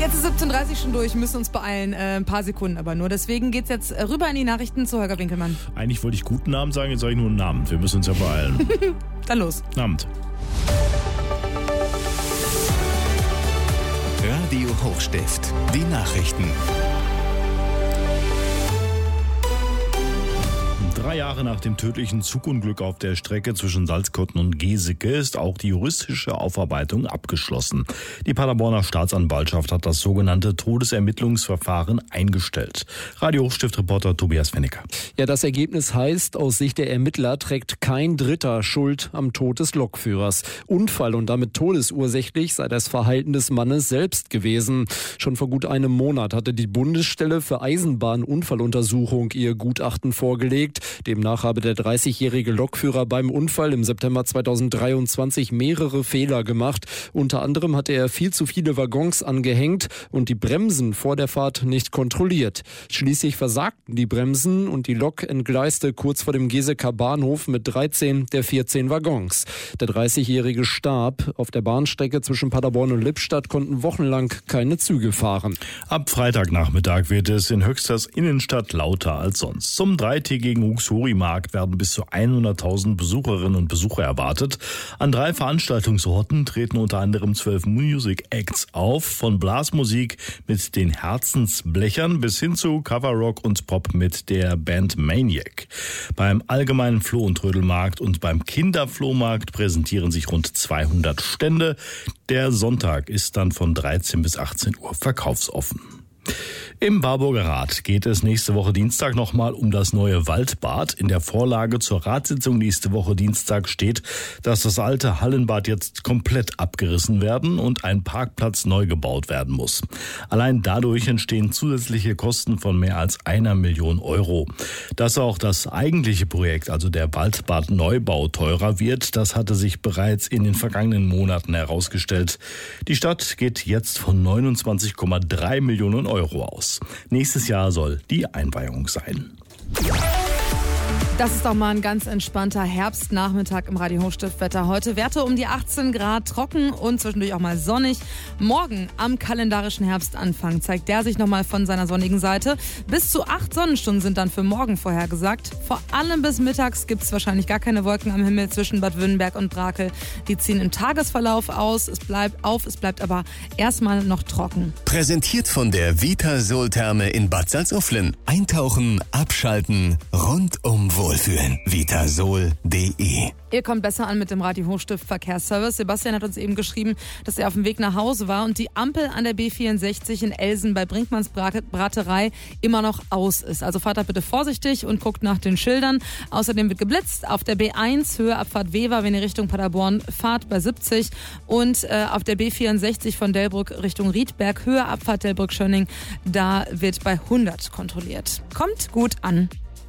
Jetzt ist 17:30 Uhr schon durch, müssen uns beeilen, ein paar Sekunden aber nur. Deswegen geht's jetzt rüber in die Nachrichten zu Holger Winkelmann. Eigentlich wollte ich guten Namen sagen, jetzt sage ich nur einen Namen. Wir müssen uns ja beeilen. Dann los. Abend. Radio Hochstift, die Nachrichten. 3 Jahre nach dem tödlichen Zugunglück auf der Strecke zwischen Salzkotten und Geseke ist auch die juristische Aufarbeitung abgeschlossen. Die Paderborner Staatsanwaltschaft hat das sogenannte Todesermittlungsverfahren eingestellt. Radio Hochstift-Reporter Tobias Fennecker. Ja, das Ergebnis heißt, aus Sicht der Ermittler trägt kein Dritter Schuld am Tod des Lokführers. Unfall und damit todesursächlich sei das Verhalten des Mannes selbst gewesen. Schon vor gut einem Monat hatte die Bundesstelle für Eisenbahnunfalluntersuchung ihr Gutachten vorgelegt. Demnach habe der 30-jährige Lokführer beim Unfall im September 2023 mehrere Fehler gemacht. Unter anderem hatte er viel zu viele Waggons angehängt und die Bremsen vor der Fahrt nicht kontrolliert. Schließlich versagten die Bremsen und die Lok entgleiste kurz vor dem Geseker Bahnhof mit 13 der 14 Waggons. Der 30-jährige starb. Auf der Bahnstrecke zwischen Paderborn und Lippstadt konnten wochenlang keine Züge fahren. Ab Freitagnachmittag wird es in Höxters Innenstadt lauter als sonst. Zum dreitägigen Uxori-Markt werden bis zu 100.000 Besucherinnen und Besucher erwartet. An 3 Veranstaltungsorten treten unter anderem 12 Music Acts auf, von Blasmusik mit den Herzensblechern bis hin zu Coverrock und Pop mit der Band Maniac. Beim allgemeinen Floh- und Trödelmarkt und beim Kinderflohmarkt präsentieren sich rund 200 Stände. Der Sonntag ist dann von 13 bis 18 Uhr verkaufsoffen. Im Warburger Rat geht es nächste Woche Dienstag nochmal um das neue Waldbad. In der Vorlage zur Ratssitzung nächste Woche Dienstag steht, dass das alte Hallenbad jetzt komplett abgerissen werden und ein Parkplatz neu gebaut werden muss. Allein dadurch entstehen zusätzliche Kosten von mehr als 1 Million Euro. Dass auch das eigentliche Projekt, also der Waldbad-Neubau, teurer wird, das hatte sich bereits in den vergangenen Monaten herausgestellt. Die Stadt geht jetzt von 29,3 Millionen Euro aus. Nächstes Jahr soll die Einweihung sein. Das ist doch mal ein ganz entspannter Herbstnachmittag im Radio Hochstift-Wetter. Heute Werte um die 18 Grad, trocken und zwischendurch auch mal sonnig. Morgen am kalendarischen Herbstanfang zeigt der sich nochmal von seiner sonnigen Seite. Bis zu 8 Sonnenstunden sind dann für morgen vorhergesagt. Vor allem bis mittags gibt es wahrscheinlich gar keine Wolken am Himmel zwischen Bad Württemberg und Brakel. Die ziehen im Tagesverlauf aus. Es bleibt aber erstmal noch trocken. Präsentiert von der Vitasol-Therme in Bad Salzuflen. Eintauchen, abschalten, rundum wohlfühlen. Vitasol.de. Ihr kommt besser an mit dem Radio Hochstift Verkehrsservice. Sebastian hat uns eben geschrieben, dass er auf dem Weg nach Hause war und die Ampel an der B64 in Elsen bei Brinkmanns Braterei immer noch aus ist. Also fahrt da bitte vorsichtig und guckt nach den Schildern. Außerdem wird geblitzt auf der B1 Höhe Abfahrt Wever, wenn ihr Richtung Paderborn fahrt, bei 70. Und auf der B64 von Delbrück Richtung Riedberg Höhe Abfahrt Delbrück-Schönning, da wird bei 100 kontrolliert. Kommt gut an.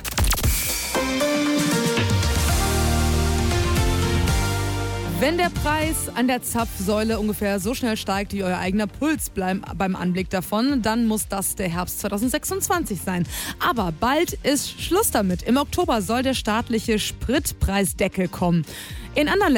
Wenn der Preis an der Zapfsäule ungefähr so schnell steigt wie euer eigener Puls beim Anblick davon, dann muss das der Herbst 2026 sein. Aber bald ist Schluss damit. Im Oktober soll der staatliche Spritpreisdeckel kommen. In anderen